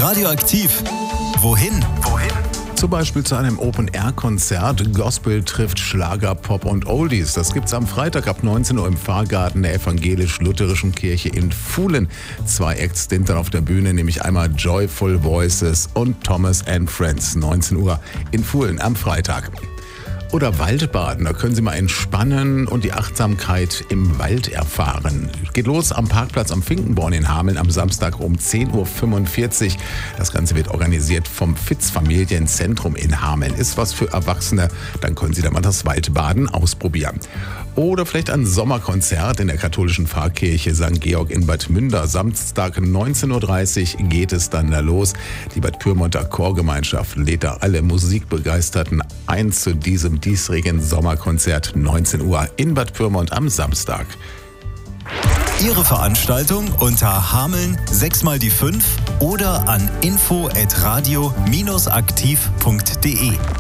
Radioaktiv. Wohin? Zum Beispiel zu einem Open-Air-Konzert. Gospel trifft Schlager, Pop und Oldies. Das gibt's am Freitag ab 19 Uhr im Pfarrgarten der Evangelisch-Lutherischen Kirche in Fuhlen. 2 Acts sind dann auf der Bühne, nämlich einmal Joyful Voices und Thomas and Friends. 19 Uhr in Fuhlen am Freitag. Oder Waldbaden, da können Sie mal entspannen und die Achtsamkeit im Wald erfahren. Geht los am Parkplatz am Finkenborn in Hameln am Samstag um 10.45 Uhr. Das Ganze wird organisiert vom Fitz-Familienzentrum in Hameln. Ist was für Erwachsene, dann können Sie da mal das Waldbaden ausprobieren. Oder vielleicht ein Sommerkonzert in der katholischen Pfarrkirche St. Georg in Bad Münder. Samstag 19.30 Uhr geht es dann da los. Die Bad Pyrmonter Chorgemeinschaft lädt da alle Musikbegeisterten ein zu diesem diesjährigen Sommerkonzert 19 Uhr in Bad Pyrmont am Samstag. Ihre Veranstaltung unter Hameln 6x5 oder an info@radio-aktiv.de.